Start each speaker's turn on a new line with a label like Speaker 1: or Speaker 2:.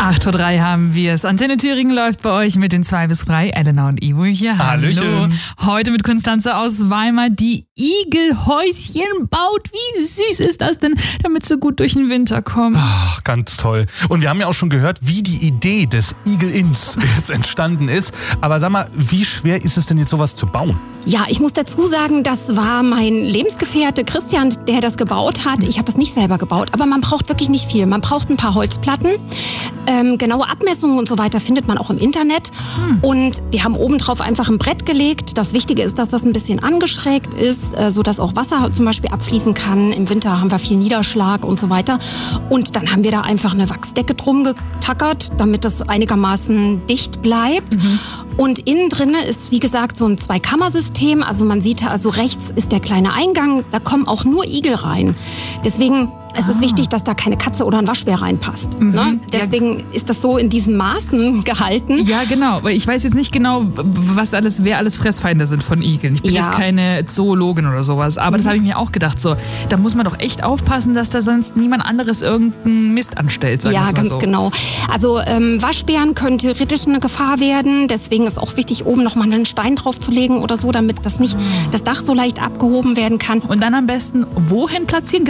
Speaker 1: 8:03 Uhr haben wir es. Antenne Thüringen läuft bei euch mit den 2 bis 3. Elena und Ivo hier.
Speaker 2: Hallöchen.
Speaker 1: Heute mit Konstanze aus Weimar, die Igelhäuschen baut. Wie süß ist das denn, damit sie gut durch den Winter kommen?
Speaker 2: Ach, ganz toll. Und wir haben ja auch schon gehört, wie die Idee des Igel-Inns jetzt entstanden ist. Aber sag mal, wie schwer ist es denn jetzt sowas zu bauen?
Speaker 3: Ja, ich muss dazu sagen, das war mein Lebensgefährte Christian, der das gebaut hat. Ich habe das nicht selber gebaut, aber man braucht wirklich nicht viel. Man braucht ein paar Holzplatten. Genaue Abmessungen und so weiter findet man auch im Internet. Und wir haben obendrauf einfach ein Brett gelegt. Das Wichtige ist, dass das ein bisschen angeschrägt ist, sodass auch Wasser zum Beispiel abfließen kann. Im Winter haben wir viel Niederschlag und so weiter. Und dann haben wir da einfach eine Wachsdecke drum getackert, damit das einigermaßen dicht bleibt. Und innen drinne ist, wie gesagt, so ein Zweikammersystem. Also man sieht, also rechts ist der kleine Eingang, da kommen auch nur Igel rein. Deswegen es ist wichtig, dass da keine Katze oder ein Waschbär reinpasst. Ne? Deswegen ist das so in diesen Maßen gehalten.
Speaker 1: Ja, genau. Weil ich weiß jetzt nicht genau, wer alles Fressfeinde sind von Igeln. Ich bin jetzt keine Zoologin oder sowas. Aber das habe ich mir auch gedacht. So, da muss man doch echt aufpassen, dass da sonst niemand anderes irgendeinen Mist anstellt.
Speaker 3: Ja, ganz genau. Also Waschbären können theoretisch eine Gefahr werden. Deswegen ist auch wichtig, oben nochmal einen Stein drauf zu legen oder so, damit das nicht das Dach so leicht abgehoben werden kann.
Speaker 1: Und dann am besten wohin platzieren?